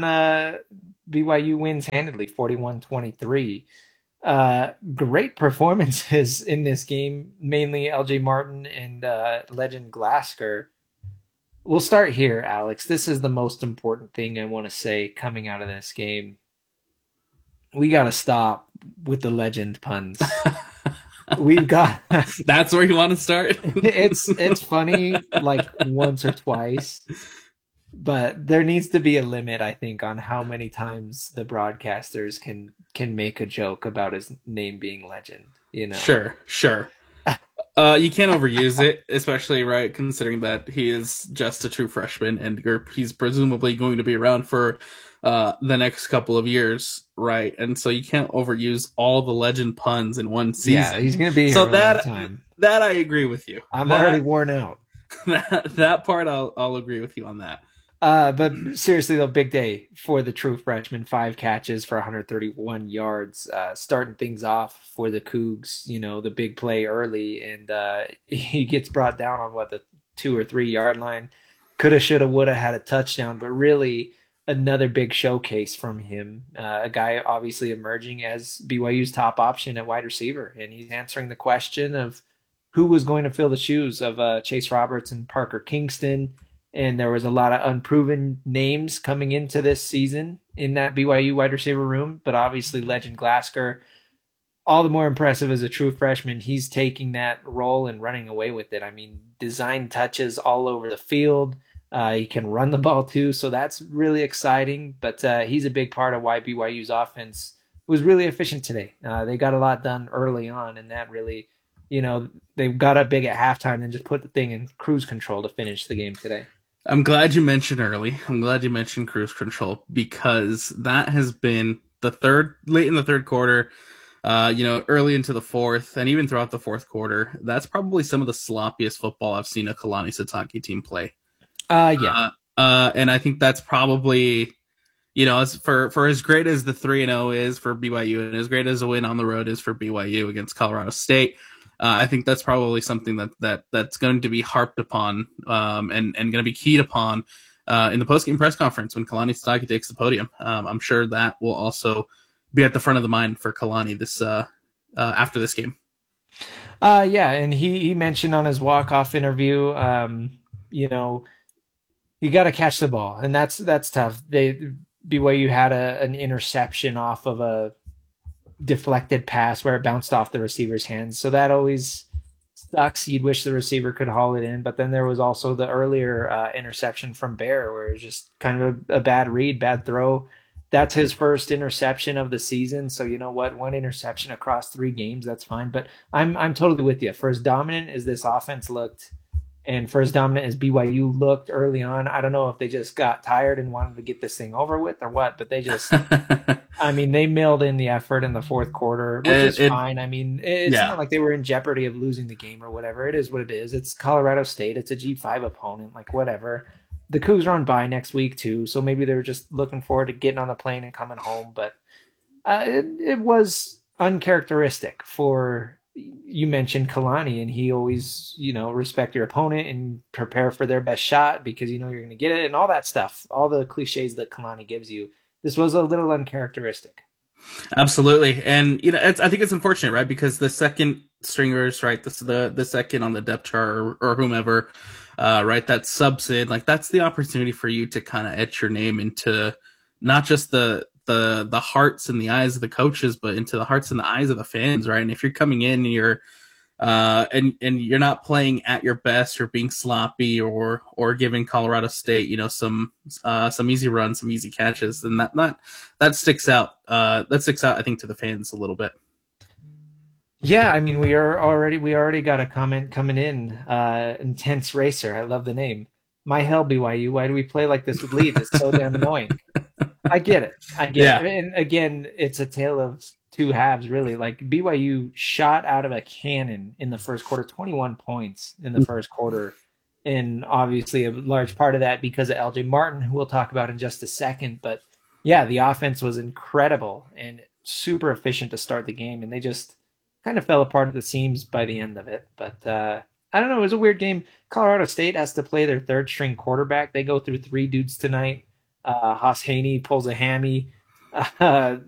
BYU wins handedly, 41-23. Great performances in this game, mainly LJ Martin and legend Glasgow. We'll start here, Alex. This is the most important thing I want to say coming out of this game. We got to stop with the legend puns. We've got That's where you want to start? It's funny like once or twice, but there needs to be a limit, I think, on how many times the broadcasters can make a joke about his name being legend, you know. Sure. You can't overuse it, especially right considering that he is just a true freshman and he's presumably going to be around for the next couple of years, right? And so you can't overuse all the legend puns in one season. Yeah, he's going to be here so a long time. That I agree with you. I'm already worn out. That part I'll agree with you on that. But seriously, though, big day for the true freshman. 5 catches for 131 yards, starting things off for the Cougs. You know, the big play early, and he gets brought down on the 2 or 3 yard line. Coulda, shoulda, woulda had a touchdown, but really another big showcase from him. A guy obviously emerging as BYU's top option at wide receiver, and he's answering the question of who was going to fill the shoes of Chase Roberts and Parker Kingston. And there was a lot of unproven names coming into this season in that BYU wide receiver room. But obviously, legend Glasgow, all the more impressive as a true freshman. He's taking that role and running away with it. I mean, design touches all over the field. He can run the ball too. So that's really exciting. But he's a big part of why BYU's offense was really efficient today. They got a lot done early on, and that really, you know, they got up big at halftime and just put the thing in cruise control to finish the game today. I'm glad you mentioned early. I'm glad you mentioned cruise control because that has been late in the third quarter, early into the fourth, and even throughout the fourth quarter. That's probably some of the sloppiest football I've seen a Kalani Sitake team play. Yeah. And I think that's probably, as for as great as the 3-0 is for BYU and as great as a win on the road is for BYU against Colorado State, I think that's probably something that's going to be harped upon and going to be keyed upon in the postgame press conference when Kalani Sitake takes the podium. I'm sure that will also be at the front of the mind for Kalani this after this game. Yeah, and he mentioned on his walk-off interview, you got to catch the ball, and that's tough. BYU had an interception off of a deflected pass where it bounced off the receiver's hands. So that always sucks. You'd wish the receiver could haul it in. But then there was also the earlier interception from Bear where it was just kind of a bad read, bad throw. That's his first interception of the season. So you know what? 1 interception across 3 games, that's fine. But I'm totally with you. For as dominant as this offense looked and for as dominant as BYU looked early on, I don't know if they just got tired and wanted to get this thing over with or what, but they just I mean, they mailed in the effort in the fourth quarter, which is fine. I mean, it's not like they were in jeopardy of losing the game or whatever. It is what it is. It's Colorado State. It's a G5 opponent, like whatever. The Cougs are on bye next week too, so maybe they were just looking forward to getting on the plane and coming home. But it was uncharacteristic for, you mentioned Kalani, and he always, respect your opponent and prepare for their best shot because you're going to get it and all that stuff, all the cliches that Kalani gives you. This was a little uncharacteristic. Absolutely. And, I think it's unfortunate, right? Because the second stringers, right, the second on the depth chart or whomever, right, that subs in, like that's the opportunity for you to kind of etch your name into not just the hearts and the eyes of the coaches, but into the hearts and the eyes of the fans, right? And if you're coming in and you're and you're not playing at your best or being sloppy or giving Colorado State, some easy runs, some easy catches, then that sticks out. That sticks out, I think, to the fans a little bit. Yeah, I mean, we already got a comment coming in. Intense Racer, I love the name. My hell, BYU, why do we play like this with leads? It's so damn annoying. I get it. And again, it's a tale of 2 halves, really. Like BYU shot out of a cannon in the first quarter, 21 points in the first quarter. And obviously a large part of that because of LJ Martin, who we'll talk about in just a second. But Yeah, the offense was incredible and super efficient to start the game, and they just kind of fell apart at the seams by the end of it. But I don't know. It was a weird game. Colorado State has to play their third string quarterback. They go through three dudes tonight. Haas Haney pulls a hammy.